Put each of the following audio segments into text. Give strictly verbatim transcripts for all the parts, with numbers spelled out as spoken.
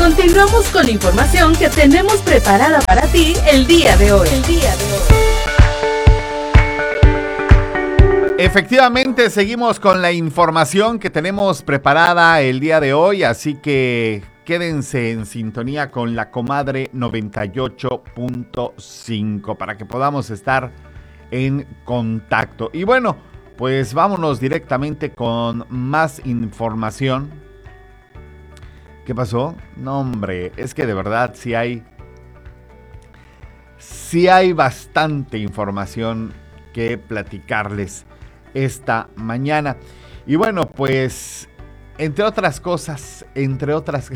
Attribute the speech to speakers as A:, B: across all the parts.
A: Continuamos con la información que tenemos preparada para ti el día de hoy. El día de hoy.
B: Efectivamente, seguimos con la información que tenemos preparada el día de hoy, así que quédense en sintonía con La Comadre noventa y ocho punto cinco para que podamos estar en contacto. Y bueno, pues vámonos directamente con más información. ¿Qué pasó? No, hombre, es que de verdad sí hay, sí hay bastante información que platicarles esta mañana. Y bueno, pues, entre otras cosas, entre otras...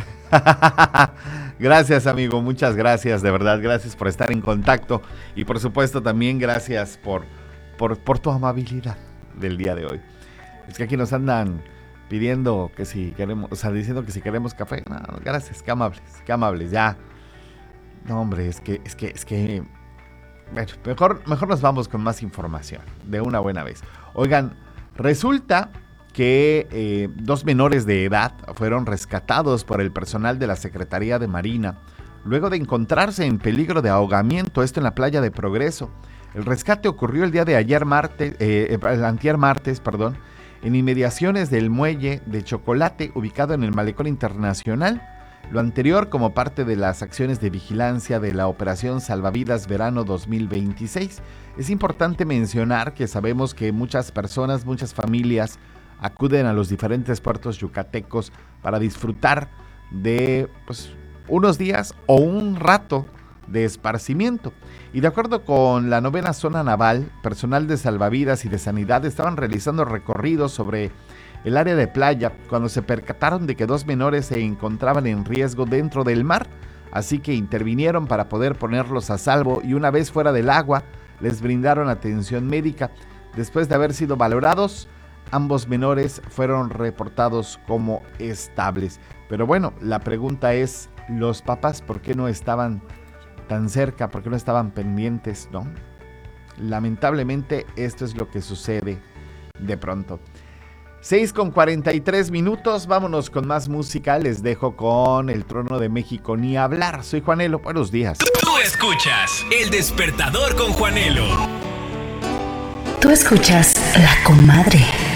B: Gracias, amigo, muchas gracias, de verdad, gracias por estar en contacto. Y por supuesto también gracias por, por, por tu amabilidad del día de hoy. Es que aquí nos andan pidiendo que si queremos, o sea, diciendo que si queremos café. No, gracias, qué amables, qué amables, ya. No, hombre, es que, es que, es que... Bueno, mejor, mejor nos vamos con más información, de una buena vez. Oigan, resulta que eh, dos menores de edad fueron rescatados por el personal de la Secretaría de Marina luego de encontrarse en peligro de ahogamiento, esto en la playa de Progreso. El rescate ocurrió el día de ayer martes, eh, el antier martes, perdón, en inmediaciones del muelle de Chocolate, ubicado en el Malecón Internacional. Lo anterior como parte de las acciones de vigilancia de la Operación Salvavidas Verano dos mil veintiséis. Es importante mencionar que sabemos que muchas personas, muchas familias acuden a los diferentes puertos yucatecos para disfrutar de pues, unos días o un rato de esparcimiento. Y de acuerdo con la novena zona naval, personal de salvavidas y de sanidad estaban realizando recorridos sobre el área de playa cuando se percataron de que dos menores se encontraban en riesgo dentro del mar, así que intervinieron para poder ponerlos a salvo y una vez fuera del agua les brindaron atención médica. Después de haber sido valorados, ambos menores fueron reportados como estables. Pero bueno, la pregunta es, los papás, ¿por qué no estaban tan cerca? ¿Por qué no estaban pendientes, no? Lamentablemente esto es lo que sucede de pronto. seis con cuarenta y tres minutos, vámonos con más música, les dejo con El Trono de México, Ni Hablar. Soy Juanelo, buenos días.
C: Tú escuchas El Despertador con Juanelo.
D: Tú escuchas La Comadre.